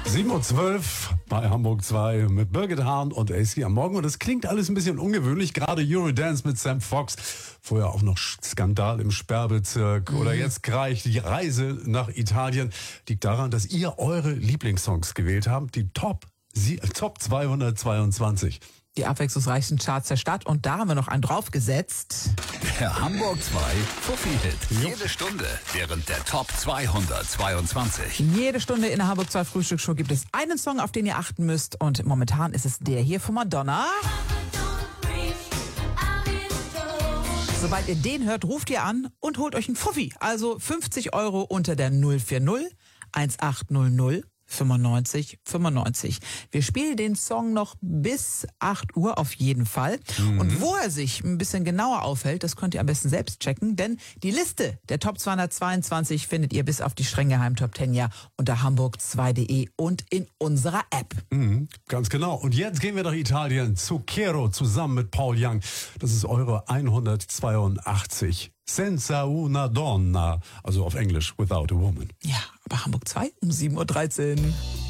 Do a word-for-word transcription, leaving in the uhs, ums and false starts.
sieben Uhr zwölf bei Hamburg zwei mit Birgit Hahn und A C am Morgen. Und es klingt alles ein bisschen ungewöhnlich, gerade Eurodance mit Sam Fox. Vorher auch noch Skandal im Sperrbezirk. Mhm. Oder jetzt gleich die Reise nach Italien. Liegt daran, dass ihr eure Lieblingssongs gewählt habt. Die Top, Sie, Top zweihundertzweiundzwanzig. Die abwechslungsreichsten Charts der Stadt. Und da haben wir noch einen draufgesetzt. Der Hamburg zwei Fuffi-Hit. Jede Stunde während der Top zweihundertzweiundzwanzig. Jede Stunde in der Hamburg zwei Frühstücksshow gibt es einen Song, auf den ihr achten müsst. Und momentan ist es der hier von Madonna. Sobald ihr den hört, ruft ihr an und holt euch einen Fuffi. Also fünfzig Euro unter der null vier null eins acht null null fünfundneunzig fünfundneunzig. Wir spielen den Song noch bis acht Uhr auf jeden Fall. Mhm. Und wo er sich ein bisschen genauer aufhält, das könnt ihr am besten selbst checken, denn die Liste der Top zweihundertzweiundzwanzig findet ihr bis auf die streng geheimen Top zehn ja unter hamburg zwei punkt de und in unserer App. Mhm, ganz genau. Und jetzt gehen wir nach Italien zu Kero zusammen mit Paul Young. Das ist eure hundertzweiundachtzig. Senza una donna, also auf Englisch, without a woman. Ja, aber Hamburg zwei um sieben Uhr dreizehn.